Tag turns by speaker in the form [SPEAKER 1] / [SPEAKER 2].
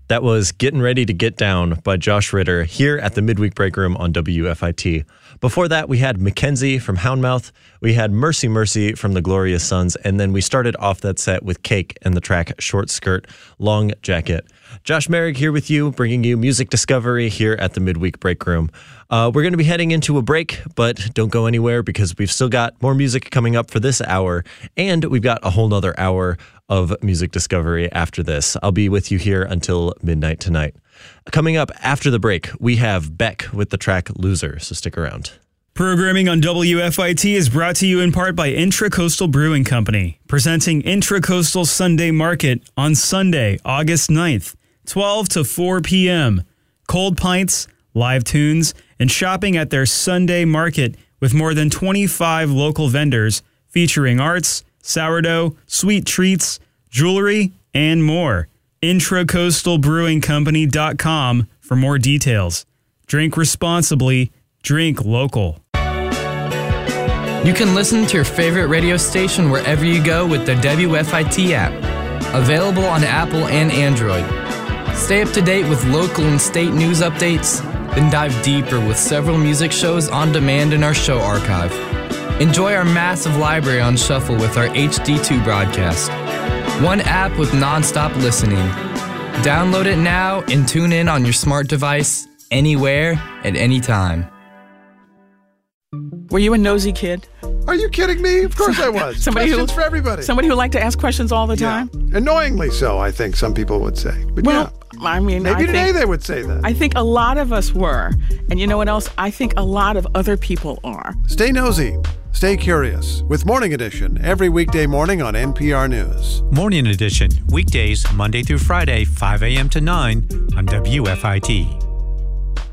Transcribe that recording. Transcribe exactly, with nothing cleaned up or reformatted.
[SPEAKER 1] That was Getting Ready to Get Down by Josh Ritter here at the Midweek Break Room on W F I T. Before that, we had Mackenzie from Houndmouth. We had Mercy Mercy from the Glorious Sons. And then we started off that set with Cake and the track Short Skirt, Long Jacket. Josh Merrick here with you, bringing you music discovery here at the Midweek Break Room. Uh, we're going to be heading into a break, but don't go anywhere because we've still got more music coming up for this hour. And we've got a whole nother hour of music discovery after this. I'll be with you here until midnight tonight. Coming up after the break, we have Beck with the track Loser, so stick around.
[SPEAKER 2] Programming on W F I T is brought to you in part by Intracoastal Brewing Company, presenting Intracoastal Sunday Market on Sunday, August ninth, twelve to four p.m. Cold pints, live tunes, and shopping at their Sunday market with more than twenty-five local vendors featuring arts, sourdough, sweet treats, jewelry, and more. Intracoastal Brewing Company dot com for more details. Drink responsibly. Drink local.
[SPEAKER 3] You can listen to your favorite radio station wherever you go with the W F I T app. Available on Apple and Android. Stay up to date with local and state news updates, then dive deeper with several music shows on demand in our show archive. Enjoy our massive library on shuffle with our H D two broadcast. One app with non-stop listening. Download it now and tune in on your smart device, anywhere, at any time.
[SPEAKER 4] Were you a nosy kid?
[SPEAKER 5] Are you kidding me? Of course I was.
[SPEAKER 4] Somebody
[SPEAKER 5] questions
[SPEAKER 4] who,
[SPEAKER 5] for everybody.
[SPEAKER 4] Somebody who liked to ask questions all the time?
[SPEAKER 5] Yeah. Annoyingly so, I think some people would say. But
[SPEAKER 4] well,
[SPEAKER 5] yeah.
[SPEAKER 4] I mean,
[SPEAKER 5] maybe
[SPEAKER 4] I
[SPEAKER 5] today
[SPEAKER 4] think,
[SPEAKER 5] they would say that.
[SPEAKER 4] I think a lot of us were. And you know what else? I think a lot of other people are.
[SPEAKER 5] Stay nosy. Stay curious with Morning Edition every weekday morning on N P R News.
[SPEAKER 6] Morning Edition, weekdays, Monday through Friday, five a.m. to nine on W F I T.